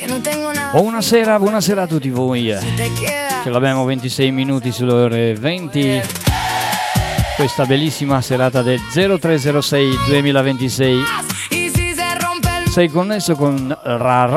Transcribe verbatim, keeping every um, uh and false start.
Buonasera, buonasera a tutti voi. Ce l'abbiamo ventisei minuti sulle ore venti. Questa bellissima serata del zero tre zero sei duemilaventisei. Sei connesso con Rara